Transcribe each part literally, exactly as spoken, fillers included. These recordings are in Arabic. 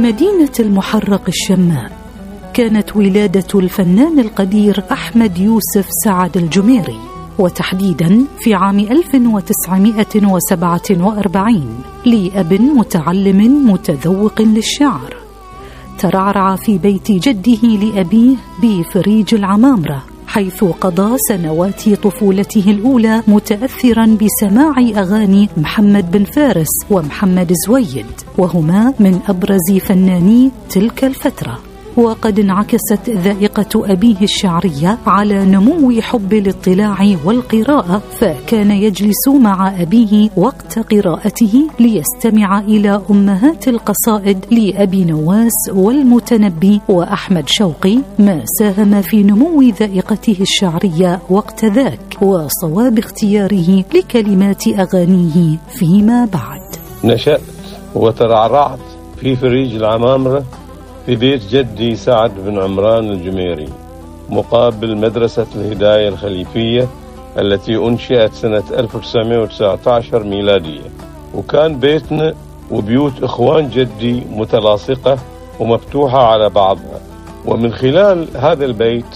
مدينة المحرق الشماء كانت ولادة الفنان القدير أحمد يوسف سعد الجميري، وتحديداً في عام ألف وتسعمائة وسبعة وأربعين، لأب متعلم متذوق للشعر. ترعرع في بيت جده لأبيه بفريج العمامرة، حيث قضى سنوات طفولته الأولى متأثراً بسماع أغاني محمد بن فارس ومحمد زويد، وهما من أبرز فناني تلك الفترة. وقد انعكست ذائقة أبيه الشعرية على نمو حب الاطلاع والقراءة، فكان يجلس مع أبيه وقت قراءته ليستمع إلى أمهات القصائد لأبي نواس والمتنبي وأحمد شوقي، ما ساهم في نمو ذائقته الشعرية وقت ذاك وصواب اختياره لكلمات أغانيه فيما بعد. نشأت وترعرعت في فريج العمامرة في بيت جدي سعد بن عمران الجميري، مقابل مدرسة الهداية الخليفية التي أنشئت سنة ألف وتسعمائة وتسعة عشر ميلادية. وكان بيتنا وبيوت إخوان جدي متلاصقة ومفتوحة على بعضها. ومن خلال هذا البيت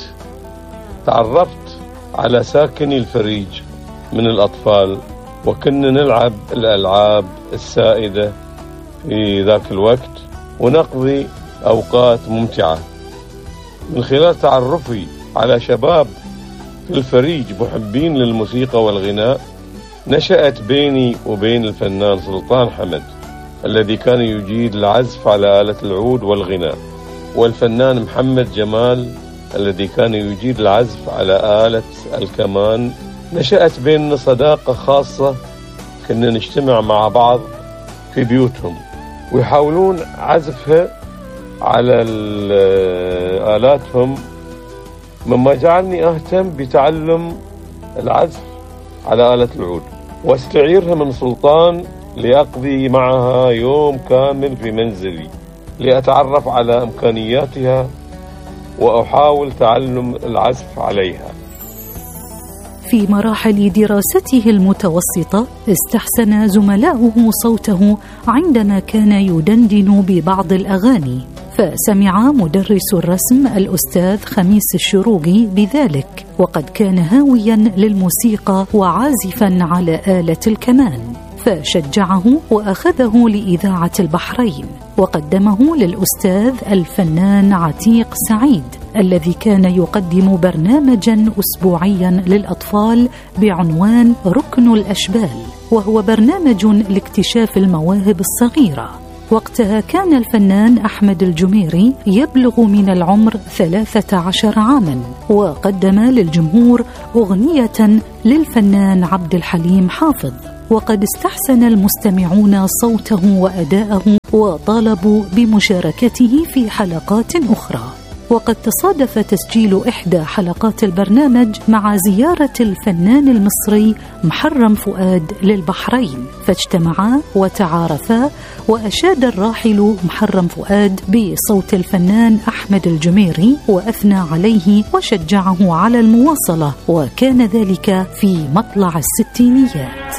تعرفت على ساكني الفريج من الأطفال، وكنا نلعب الألعاب السائدة في ذاك الوقت ونقضي أوقات ممتعة. من خلال تعرفي على شباب في الفريج محبين للموسيقى والغناء، نشأت بيني وبين الفنان سلطان حمد الذي كان يجيد العزف على آلة العود والغناء، والفنان محمد جمال الذي كان يجيد العزف على آلة الكمان. نشأت بيننا صداقة خاصة، كنا نجتمع مع بعض في بيوتهم ويحاولون عزفها على آلاتهم، مما جعلني أهتم بتعلم العزف على آلة العود واستعيرها من سلطان لأقضي معها يوم كامل في منزلي لأتعرف على إمكانياتها وأحاول تعلم العزف عليها. في مراحل دراسته المتوسطة استحسن زملاؤه صوته عندما كان يدندن ببعض الأغاني، فسمع مدرس الرسم الأستاذ خميس الشروقي بذلك، وقد كان هاويا للموسيقى وعازفا على آلة الكمان، فشجعه وأخذه لإذاعة البحرين وقدمه للأستاذ الفنان عتيق سعيد الذي كان يقدم برنامجا أسبوعيا للأطفال بعنوان ركن الأشبال، وهو برنامج لاكتشاف المواهب الصغيرة. وقتها كان الفنان أحمد الجميري يبلغ من العمر ثلاثة عشر عاما، وقدم للجمهور أغنية للفنان عبد الحليم حافظ، وقد استحسن المستمعون صوته وأداءه وطالبوا بمشاركته في حلقات أخرى. وقد تصادف تسجيل إحدى حلقات البرنامج مع زيارة الفنان المصري محرم فؤاد للبحرين، فاجتمعا وتعارفا، وأشاد الراحل محرم فؤاد بصوت الفنان أحمد الجميري وأثنى عليه وشجعه على المواصلة، وكان ذلك في مطلع الستينيات.